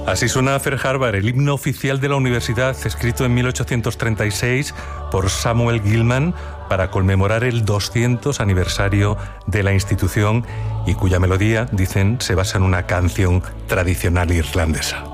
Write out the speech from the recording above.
Así suena Pearl Harbor, el himno oficial de la universidad, escrito en 1836 por Samuel Gilman para conmemorar el 200 aniversario de la institución y cuya melodía, dicen, se basa en una canción tradicional irlandesa.